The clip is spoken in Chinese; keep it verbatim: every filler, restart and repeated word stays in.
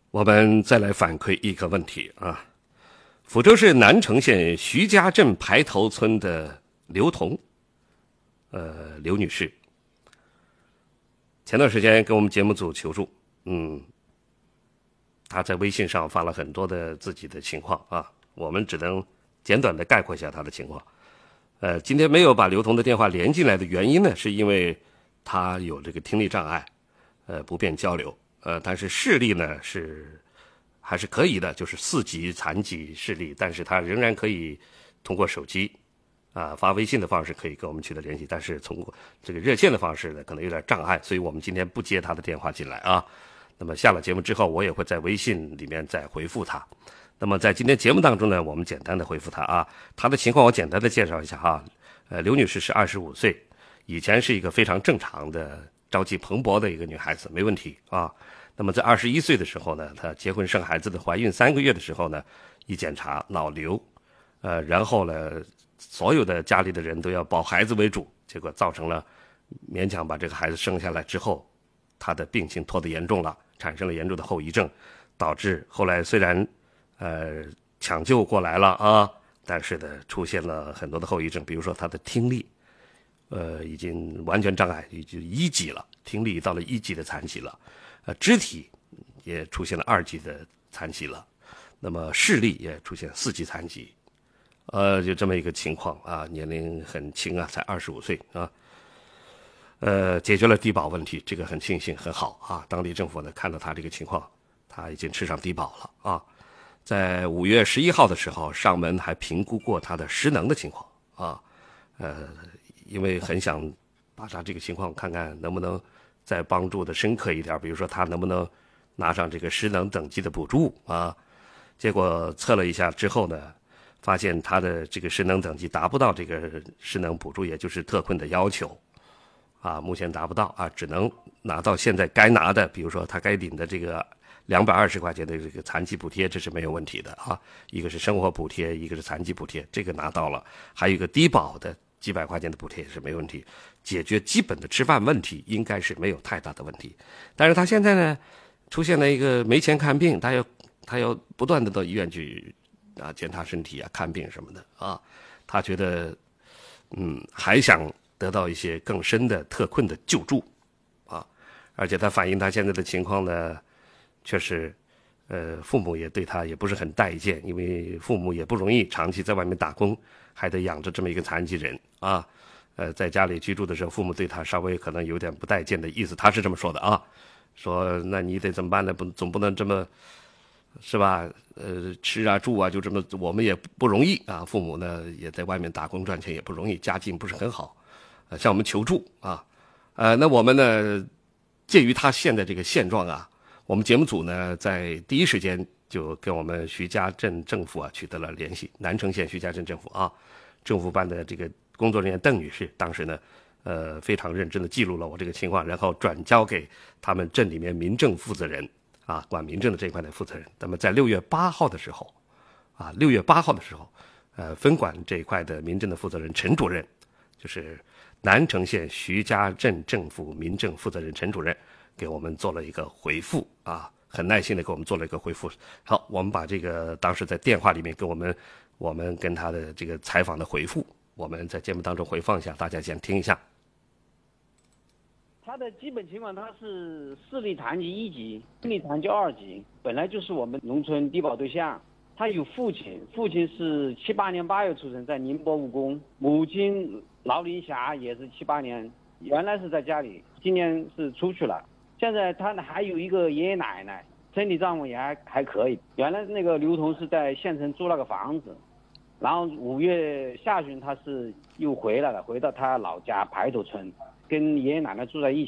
我们再来反馈一个问题啊，抚州市南城县徐家镇排头村的刘彤，呃，刘女士，前段时间跟我们节目组求助，嗯，她在微信上发了很多的自己的情况啊，我们只能简短的概括一下她的情况。呃，今天没有把刘彤的电话连进来的原因呢，是因为她有这个听力障碍，呃，不便交流。呃，但是视力呢是还是可以的，就是四级残疾视力，但是他仍然可以通过手机啊发微信的方式可以跟我们取得联系，但是通过这个热线的方式呢可能有点障碍，所以我们今天不接他的电话进来啊。那么下了节目之后，我也会在微信里面再回复他。那么在今天节目当中呢，我们简单的回复他啊，他的情况我简单的介绍一下哈。呃，刘女士是二十五岁，以前是一个非常正常的朝气蓬勃的一个女孩子，没问题啊。那么在二十一岁的时候呢，她结婚生孩子的怀孕三个月的时候呢，一检查脑瘤，呃，然后呢，所有的家里的人都要抱孩子为主，结果造成了勉强把这个孩子生下来之后，她的病情拖得严重了，产生了严重的后遗症，导致后来虽然呃抢救过来了啊，但是呢出现了很多的后遗症，比如说她的听力。呃，已经完全障碍，已经一级了，听力到了一级的残疾了，呃，肢体也出现了二级的残疾了，那么视力也出现四级残疾，呃，就这么一个情况啊，年龄很轻啊，才二十五岁啊，呃，解决了低保问题，这个很庆幸，很好啊。当地政府呢看到他这个情况，他已经吃上低保了啊。在五月十一号的时候，上门还评估过他的失能的情况啊，呃。因为很想把他这个情况看看能不能再帮助的深刻一点，比如说他能不能拿上这个失能等级的补助啊？结果测了一下之后呢，发现他的这个失能等级达不到这个失能补助，也就是特困的要求啊，目前达不到啊，只能拿到现在该拿的，比如说他该领的这个两百二十块钱的这个残疾补贴，这是没有问题的啊。一个是生活补贴，一个是残疾补贴，这个拿到了，还有一个低保的。几百块钱的补贴也是没问题，解决基本的吃饭问题应该是没有太大的问题。但是他现在呢，出现了一个没钱看病，他要他要不断的到医院去啊检查身体啊、看病什么的啊。他觉得嗯还想得到一些更深的特困的救助啊，而且他反映他现在的情况呢，确实呃父母也对他也不是很待见，因为父母也不容易，长期在外面打工。还得养着这么一个残疾人啊，呃，在家里居住的时候，父母对他稍微可能有点不待见的意思，他是这么说的啊，说那你得怎么办呢？不，总不能这么，是吧？呃，吃啊住啊就这么，我们也不容易啊，父母呢也在外面打工赚钱也不容易，家境不是很好，呃，向我们求助啊，呃，那我们呢，鉴于他现在这个现状啊，我们节目组呢在第一时间。就跟我们徐家镇政府啊取得了联系，南城县徐家镇政府啊，政府办的这个工作人员邓女士，当时呢，呃，非常认真的记录了我这个情况，然后转交给他们镇里面民政负责人啊，管民政的这一块的负责人。那么在六月八号的时候，啊，六月八号的时候，呃，分管这一块的民政的负责人陈主任，就是南城县徐家镇政府民政负责人陈主任，给我们做了一个回复啊。很耐心的给我们做了一个回复。好，我们把这个当时在电话里面跟我们我们跟他的这个采访的回复，我们在节目当中回放一下，大家先听一下。 他的基本情况，他是视力残疾一级，听力残疾二级，本来就是我们农村低保对象。他有父亲，父亲是七八年八月出生，在宁波务工，母亲劳林霞也是七八年，原来是在家里，今年是出去了。现在他呢还有一个爷爷奶奶，身体状况也还还可以。原来那个刘同是在县城租了个房子，然后五月下旬他是又回来了，回到他老家排头村，跟爷爷奶奶住在一起。